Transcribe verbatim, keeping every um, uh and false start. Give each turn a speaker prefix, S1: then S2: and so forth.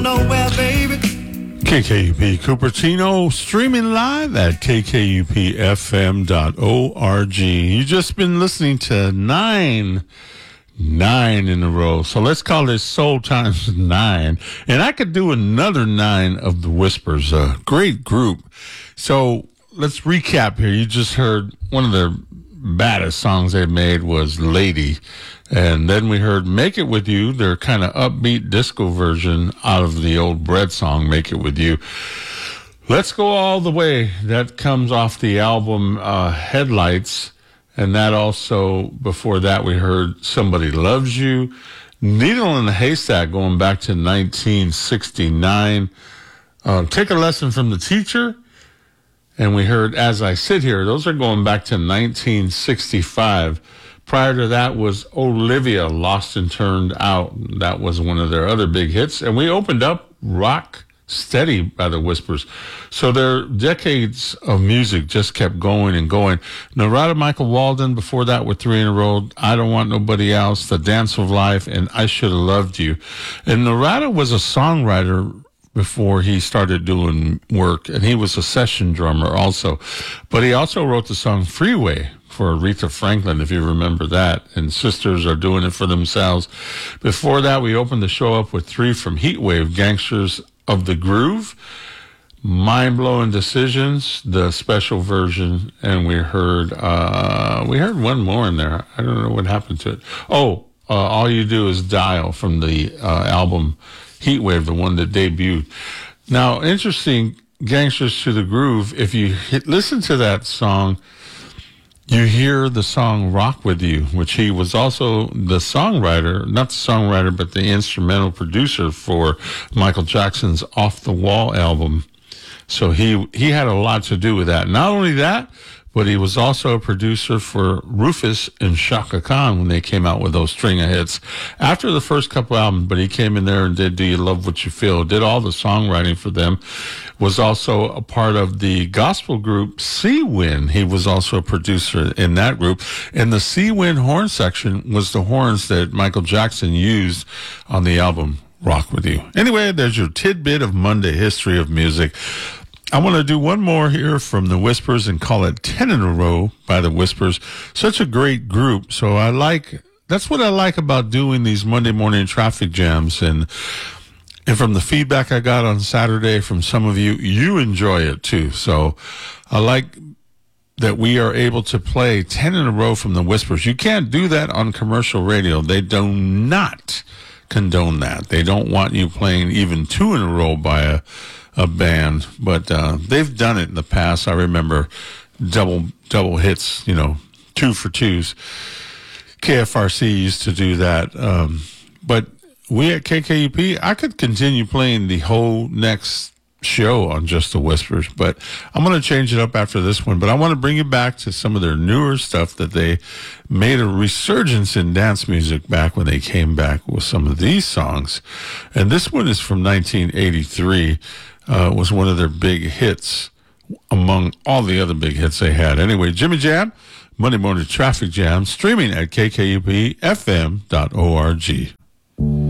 S1: Nowhere, baby.
S2: K K U P Cupertino, streaming live at K K U P F M dot org. You've just been listening to nine, nine in a row. So let's call this Soul Times Nine. And I could do another nine of the Whispers, a great group. So let's recap here. You just heard one of their baddest songs they made was Lady. And then we heard Make It With You, their kind of upbeat disco version out of the old Bread song, Make It With You. Let's Go All the Way. That comes off the album uh, Headlights. And that also, before that, we heard Somebody Loves You. Needle in the Haystack, going back to nineteen sixty-nine. Uh, Take a Lesson from the Teacher. And we heard As I Sit Here. Those are going back to nineteen sixty-five. Prior to that was Olivia, Lost and Turned Out. That was one of their other big hits. And we opened up Rock Steady by the Whispers. So their decades of music just kept going and going. Narada Michael Walden, before that with three in a row, I Don't Want Nobody Else, The Dance of Life, and I Should Have Loved You. And Narada was a songwriter before he started doing work, and he was a session drummer also. But he also wrote the song Freeway for Aretha Franklin, if you remember that, and Sisters Are Doing It For Themselves. Before that, we opened the show up with three from Heatwave, Gangsters of the Groove, Mind-Blowing Decisions, the special version, and we heard uh, we heard one more in there. I don't know what happened to it. Oh, uh, All You Do Is Dial from the uh, album Heatwave, the one that debuted. Now, interesting, Gangsters to the Groove, if you hit, listen to that song, you hear the song Rock With You, which he was also the songwriter, not the songwriter, but the instrumental producer for Michael Jackson's Off the Wall album. So he, he had a lot to do with that. Not only that, but he was also a producer for Rufus and Chaka Khan when they came out with those string of hits. After the first couple albums, but he came in there and did Do You Love What You Feel, did all the songwriting for them, was also a part of the gospel group Seawind. He was also a producer in that group. And the Seawind horn section was the horns that Michael Jackson used on the album Rock With You. Anyway, there's your tidbit of Monday history of music. I want to do one more here from the Whispers and call it ten in a row by the Whispers. Such a great group. So I like, that's what I like about doing these Monday morning traffic jams. And, and from the feedback I got on Saturday from some of you, you enjoy it too. So I like that we are able to play ten in a row from the Whispers. You can't do that on commercial radio. They do not condone that. They don't want you playing even two in a row by a a band, but uh, they've done it in the past. I remember double double hits, you know, two for twos. K F R C used to do that. Um, but we at K K U P, I could continue playing the whole next show on just the Whispers, but I'm going to change it up after this one. But I want to bring you back to some of their newer stuff that they made a resurgence in dance music back when they came back with some of these songs. And this one is from nineteen eighty-three. Uh, was one of their big hits among all the other big hits they had. Anyway, Jimmy Jam, Monday Morning Traffic Jam, streaming at K K U P F M dot org.